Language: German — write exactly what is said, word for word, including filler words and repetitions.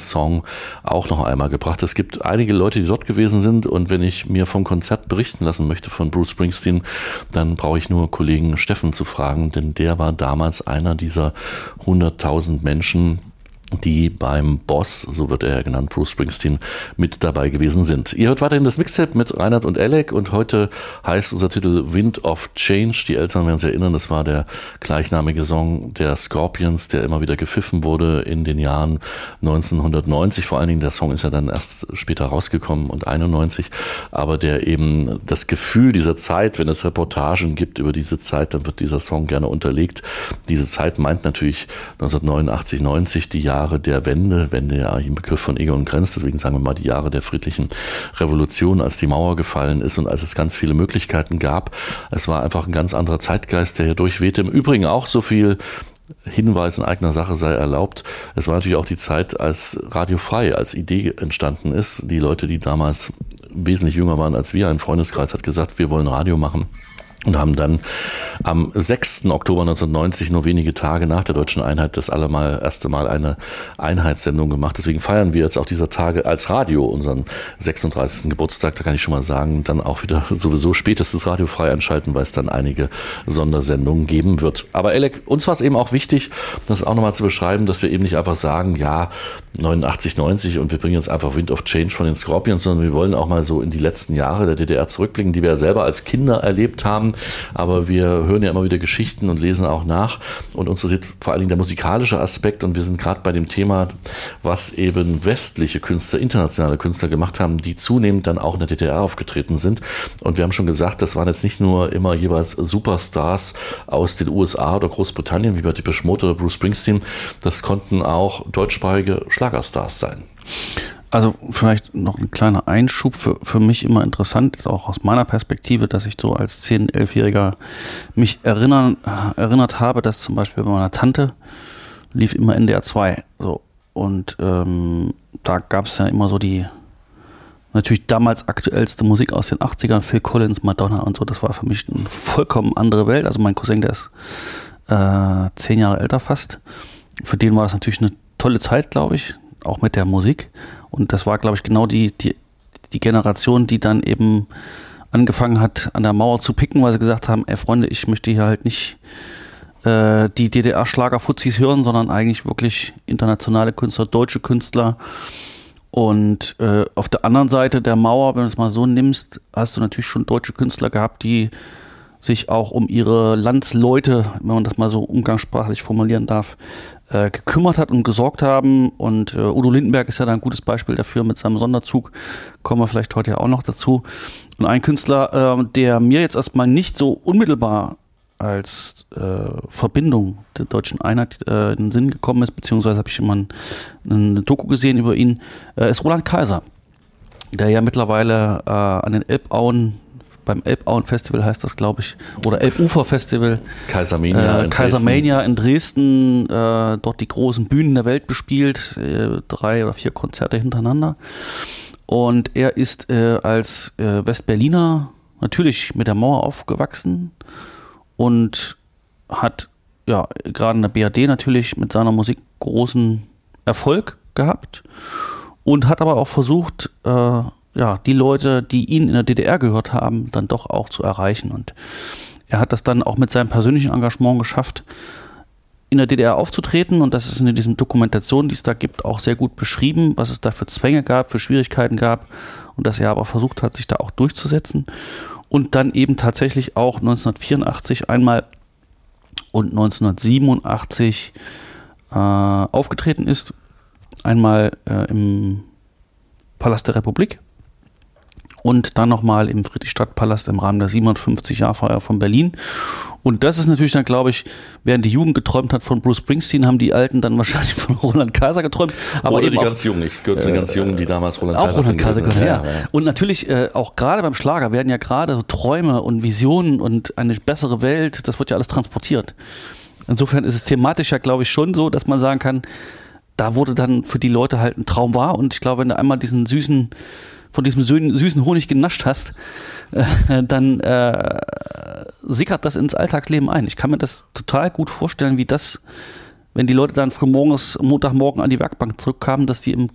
Song auch noch einmal gebracht. Es gibt einige Leute, die dort gewesen sind, und wenn ich mir vom Konzert berichten lassen möchte von Bruce Springsteen, dann brauche ich nur Kollegen Steffen zu fragen, denn der war damals einer dieser hunderttausend Menschen, die beim Boss, so wird er ja genannt, Bruce Springsteen, mit dabei gewesen sind. Ihr hört weiterhin das Mixtape mit Reinhard und Alec, und heute heißt unser Titel Wind of Change. Die Älteren werden sich erinnern, das war der gleichnamige Song der Scorpions, der immer wieder gepfiffen wurde in den Jahren neunzehnhundertneunzig. Vor allen Dingen, der Song ist ja dann erst später rausgekommen und einundneunzig, aber der eben das Gefühl dieser Zeit, wenn es Reportagen gibt über diese Zeit, dann wird dieser Song gerne unterlegt. Diese Zeit meint natürlich neunzehnhundertneunundachtzig, neunzig, die Jahre der Wende, Wende ja im Begriff von Egon Krenz, deswegen sagen wir mal die Jahre der friedlichen Revolution, als die Mauer gefallen ist und als es ganz viele Möglichkeiten gab. Es war einfach ein ganz anderer Zeitgeist, der hier durchwehte. Im Übrigen auch so viel Hinweis in eigener Sache sei erlaubt. Es war natürlich auch die Zeit, als Radio Frei als Idee entstanden ist. Die Leute, die damals wesentlich jünger waren als wir, ein Freundeskreis hat gesagt, wir wollen Radio machen. Und haben dann am sechsten Oktober neunzehnhundertneunzig, nur wenige Tage nach der deutschen Einheit, das allemal, erste Mal eine Einheitssendung gemacht. Deswegen feiern wir jetzt auch dieser Tage als Radio unseren sechsunddreißigsten Geburtstag. Da kann ich schon mal sagen, dann auch wieder sowieso spätestens Radio frei einschalten, weil es dann einige Sondersendungen geben wird. Aber Alec, uns war es eben auch wichtig, das auch nochmal zu beschreiben, dass wir eben nicht einfach sagen, ja, neunundachtzig, neunzig und wir bringen jetzt einfach Wind of Change von den Scorpions, sondern wir wollen auch mal so in die letzten Jahre der D D R zurückblicken, die wir ja selber als Kinder erlebt haben. Aber wir hören ja immer wieder Geschichten und lesen auch nach, und uns interessiert vor allen Dingen der musikalische Aspekt, und wir sind gerade bei dem Thema, was eben westliche Künstler, internationale Künstler gemacht haben, die zunehmend dann auch in der D D R aufgetreten sind. Und wir haben schon gesagt, das waren jetzt nicht nur immer jeweils Superstars aus den U S A oder Großbritannien, wie bei Depeche Mode oder Bruce Springsteen, das konnten auch deutschsprachige Schlagerstars sein. Also vielleicht noch ein kleiner Einschub, für, für mich immer interessant, ist auch aus meiner Perspektive, dass ich so als zehn-, elfjähriger mich erinnern, erinnert habe, dass zum Beispiel bei meiner Tante lief immer N D R zwei. So. Und ähm, da gab es ja immer so die natürlich damals aktuellste Musik aus den achtzigern, Phil Collins, Madonna und so. Das war für mich eine vollkommen andere Welt. Also mein Cousin, der ist äh, zehn Jahre älter fast. Für den war das natürlich eine tolle Zeit, glaube ich, auch mit der Musik. Und das war, glaube ich, genau die, die, die Generation, die dann eben angefangen hat, an der Mauer zu picken, weil sie gesagt haben, ey Freunde, ich möchte hier halt nicht äh, die D D R-Schlager-Fuzis hören, sondern eigentlich wirklich internationale Künstler, deutsche Künstler. Und äh, auf der anderen Seite der Mauer, wenn du es mal so nimmst, hast du natürlich schon deutsche Künstler gehabt, die sich auch um ihre Landsleute, wenn man das mal so umgangssprachlich formulieren darf, äh, gekümmert hat und gesorgt haben. Und äh, Udo Lindenberg ist ja da ein gutes Beispiel dafür mit seinem Sonderzug. Kommen wir vielleicht heute ja auch noch dazu. Und ein Künstler, äh, der mir jetzt erstmal nicht so unmittelbar als äh, Verbindung der deutschen Einheit äh, in den Sinn gekommen ist, beziehungsweise habe ich immer ein, eine Doku gesehen über ihn, äh, ist Roland Kaiser, der ja mittlerweile äh, an den Elbauen, beim Elbauen-Festival heißt das, glaube ich, oder Elbufer-Festival, Kaisermania, äh, in, Kaisermania in Dresden, äh, dort die großen Bühnen der Welt bespielt, äh, drei oder vier Konzerte hintereinander. Und er ist äh, als äh, Westberliner natürlich mit der Mauer aufgewachsen und hat ja gerade in der B R D natürlich mit seiner Musik großen Erfolg gehabt und hat aber auch versucht, äh, ja, die Leute, die ihn in der D D R gehört haben, dann doch auch zu erreichen. Und er hat das dann auch mit seinem persönlichen Engagement geschafft, in der D D R aufzutreten. Und das ist in diesen Dokumentationen, die es da gibt, auch sehr gut beschrieben, was es da für Zwänge gab, für Schwierigkeiten gab und dass er aber versucht hat, sich da auch durchzusetzen. Und dann eben tatsächlich auch neunzehnhundertvierundachtzig einmal und neunzehnhundertsiebenundachtzig äh, aufgetreten ist. Einmal äh, im Palast der Republik und dann nochmal im Friedrichstadtpalast im Rahmen der siebenhundertfünfzig-Jahr-Feier von Berlin. Und das ist natürlich dann, glaube ich, während die Jugend geträumt hat von Bruce Springsteen, haben die Alten dann wahrscheinlich von Roland Kaiser geträumt. Aber Oder eben die auch, ganz Jungen, ich gehöre zu den ganz Jungen, die damals Roland auch Kaiser Roland Kaiser gehört, ja. ja, ja. Und natürlich äh, auch gerade beim Schlager werden ja gerade so Träume und Visionen und eine bessere Welt, das wird ja alles transportiert. Insofern ist es thematisch ja, glaube ich, schon so, dass man sagen kann, da wurde dann für die Leute halt ein Traum wahr. Und ich glaube, wenn du einmal diesen süßen, von diesem süßen Honig genascht hast, äh, dann äh, sickert das ins Alltagsleben ein. Ich kann mir das total gut vorstellen, wie das, wenn die Leute dann früh morgens, Montagmorgen an die Werkbank zurückkamen, dass die im